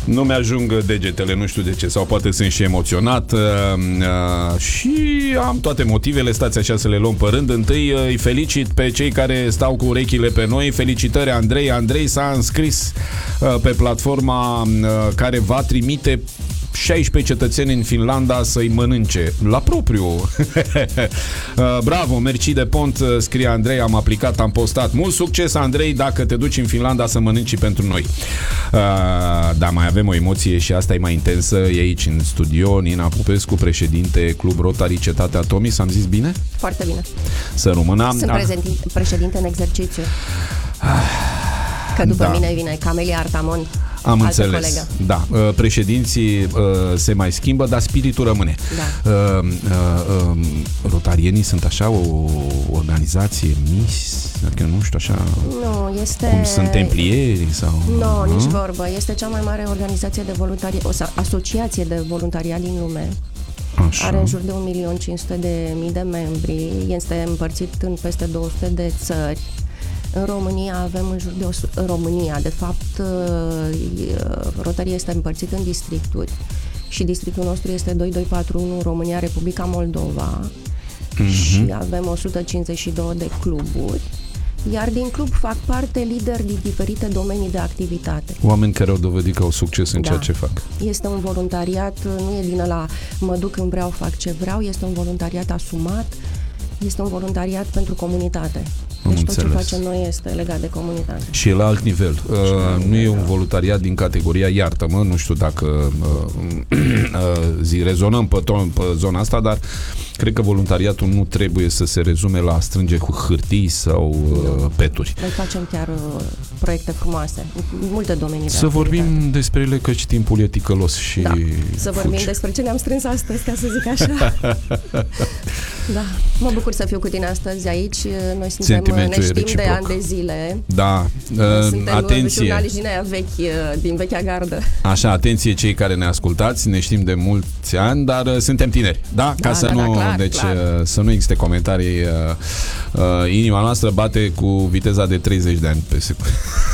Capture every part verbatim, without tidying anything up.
Nu mi-ajung degetele, nu știu de ce, sau poate sunt și emoționat uh, uh, și am toate motivele, stați așa să le luăm pe rând. Întâi uh, îi felicit pe cei care stau cu urechile pe noi. Felicitări Andrei. Andrei s-a înscris uh, pe platforma uh, care va trimite șaisprezece cetățeni în Finlanda să-i mănânce la propriu. Bravo, merci de pont, scrie Andrei, am aplicat, am postat. Mult succes, Andrei, dacă te duci în Finlanda să mănânci pentru noi. Da, mai avem o emoție și asta e mai intensă. E aici în studio Nina Popescu, președinte Club Rotary Cetatea Tomis. Am zis bine? Foarte bine. Să rămână. Sunt președinte în exercițiu. Că după da. mine vine Camelia Artamon. Am înțeles. Colegă. Da. Președinții se mai schimbă, dar spiritul rămâne. Da. Rotarienii sunt așa o organizație mis, adică nu știu așa. Nu, este... Cum sunt templieri sau... Nu, no, nici vorbă. Este cea mai mare organizație de voluntariat, o asociație de voluntariat din lume. Așa. Are în jur de un milion cinci sute de mii de membri. Este împărțit în peste două sute de țări. În România avem în jur de o sută, în România, de fapt, Rotary este împărțit în districturi și districtul nostru este doi doi patru unu România, Republica Moldova, mm-hmm. și avem o sută cincizeci și doi de cluburi, iar din club fac parte lideri din diferite domenii de activitate. Oameni care au dovedit că au succes în da. ceea ce fac. Este un voluntariat, nu e din ăla mă duc când vreau, fac ce vreau, este un voluntariat asumat, este un voluntariat pentru comunitate. Deci tot ce facem noi este legat de comunitate. Și e la alt nivel. Uh, nu nivel, e un voluntariat din categoria, iartă-mă, nu știu dacă uh, uh, zi, rezonăm pe, ton, pe zona asta, dar cred că voluntariatul nu trebuie să se rezume la a strânge cu hârtii sau uh, peturi. Noi facem chiar uh, proiecte frumoase, în multe domenii. Să vorbim despre ele, căci timpul e ticălos și da. Să vorbim fugi. despre ce ne-am strâns astăzi, ca să zic așa. Da. Mă bucur să fiu cu tine astăzi aici. Noi suntem, ne știm reciproc. De ani de zile. Da. Suntem atenție. jurnaliști din aia vechi, din vechea gardă. Așa, atenție cei care ne ascultați, ne știm de mulți ani, dar suntem tineri. Da? Ca da, să da, nu, da, clar, deci clar. să nu existe comentarii. Uh, inima noastră bate cu viteza de treizeci de ani pe secundă.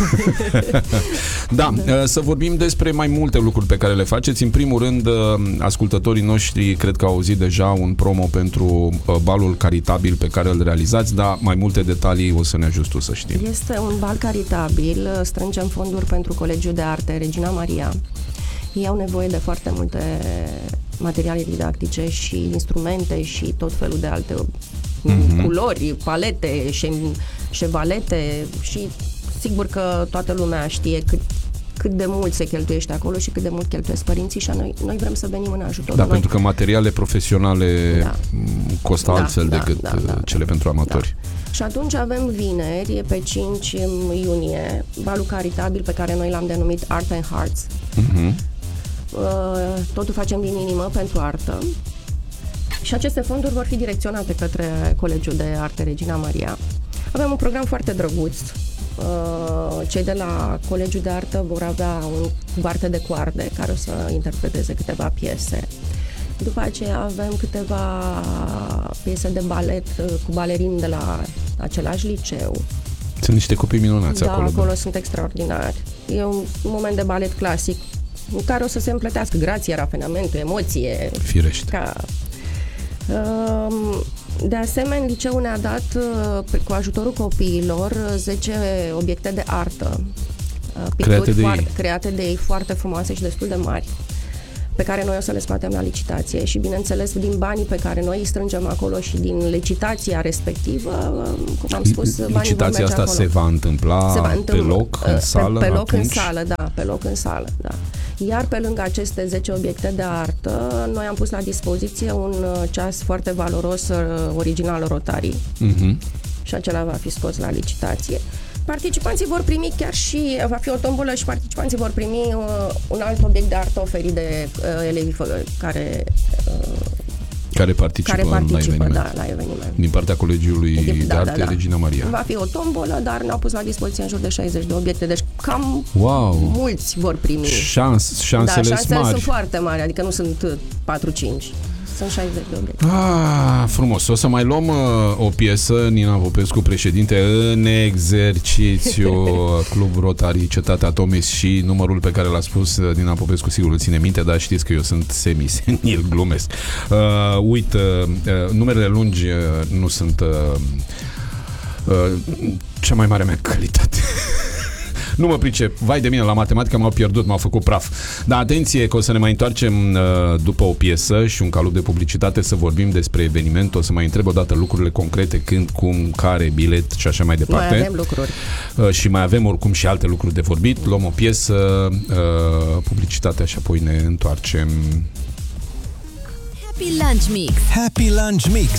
Da, uh, să vorbim despre mai multe lucruri pe care le faceți. În primul rând, uh, ascultătorii noștri cred că au auzit deja un promo pentru uh, balul caritabil pe care îl realizați, dar mai multe detalii o să ne ajut tu să știm. Este un bal caritabil, strângem fonduri pentru Colegiul de Arte Regina Maria. Ei au nevoie de foarte multe materiale didactice și instrumente și tot felul de alte mm-hmm. culori, palete, șevalete și sigur că toată lumea știe cât cât de mult se cheltuiește acolo și cât de mult cheltuiesc părinții și noi, noi vrem să venim în ajutor. Da, noi. pentru că materiale profesionale da. costă da, altfel da, decât da, da, cele pentru amatori. Da. Și atunci avem vineri, pe cinci iunie, balul caritabil pe care noi l-am denumit Art and Hearts. Uh-huh. Totul facem din inimă pentru artă. Și aceste fonduri vor fi direcționate către Colegiul de Arte Regina Maria. Avem un program foarte drăguț. Cei de la Colegiul de Artă vor avea un cuarte de coarde care o să interpreteze câteva piese. După aceea avem câteva piese de balet cu balerini de la același liceu. Sunt niște copii minunați da, acolo. Da, acolo sunt extraordinari. E un moment de balet clasic în care o să se împletească grație, rafinamentul, emoție. Firește. Ca... De asemenea, liceul ne-a dat, cu ajutorul copiilor, zece obiecte de artă, create de, foarte, ei. create de ei, foarte frumoase și destul de mari, pe care noi o să le scoatem la licitație și, bineînțeles, din banii pe care noi îi strângem acolo și din licitația respectivă, cum am spus, banii licitația asta acolo. se va întâmpla, se va întâmpla pe loc, în sală? Pe, pe loc atunci? în sală, da, pe loc în sală, da. Iar pe lângă aceste zece obiecte de artă, noi am pus la dispoziție un ceas foarte valoros, original Rotary, uh-huh. și acela va fi scos la licitație. Participanții vor primi chiar și, va fi o tombolă și participanții vor primi uh, un alt obiect de artă oferit de uh, elevii care uh, care participă, care participă la, eveniment. Da, la eveniment. Din partea Colegiului de, de da, Arte da, da. Regina Maria. Va fi o tombolă, dar ne-au pus la dispoziție în jur de șaizeci de obiecte, deci cam wow. mulți vor primi. Șans, șansele da, șansele mari. sunt foarte mari, adică nu sunt patru cinci. sunt șaizeci de obiecte. Ah, frumos. O să mai luăm uh, o piesă, Nina Popescu, președinte în exercițiu, Club Rotary Cetatea Tomis, și numărul pe care l-a spus Nina Popescu sigur îl ține minte, dar știți că eu sunt semi-senil, glumesc. Uh, uit, uh, uh, numerele lungi uh, nu sunt uh, uh, cea mai mare mea calitate. Nu mă pricep, vai de mine, la matematică m-au pierdut, m-au făcut praf. Dar atenție că o să ne mai întoarcem uh, după o piesă și un calup de publicitate să vorbim despre eveniment. O să mai întreb o dată lucrurile concrete, când, cum, care, bilet și așa mai departe. Mai avem lucruri. Uh, și mai avem oricum și alte lucruri de vorbit. Luăm o piesă, uh, publicitatea și apoi ne întoarcem. Happy Lunch Mix. Happy Lunch Mix.